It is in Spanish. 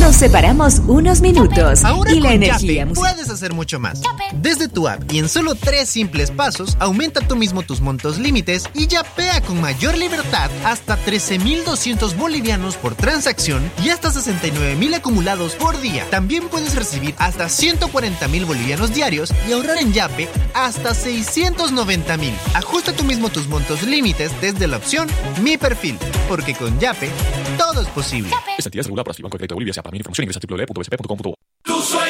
Nos separamos unos minutos Ahora y la con energía Yape musical. puedes hacer mucho más. Desde tu app y en solo 3 simples pasos, aumenta tú mismo tus montos límites y yapea con mayor libertad hasta 13.200 bolivianos por transacción y hasta 69.000 acumulados por día. También puedes recibir hasta 140.000 bolivianos diarios y ahorrar en Yape hasta 690.000. Ajusta tú mismo tus montos límites desde la opción Mi Perfil, porque con Yape todo es posible. Esta entidad es regulada por el Banco de Crédito de Bolivia. Para mayor información ingresa a www.bcp.com.bo.